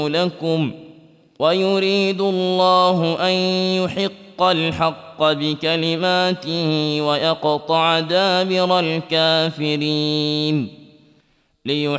لكم ويريد الله أن يحق الحق بكلماته ويقطع دابر الكافرين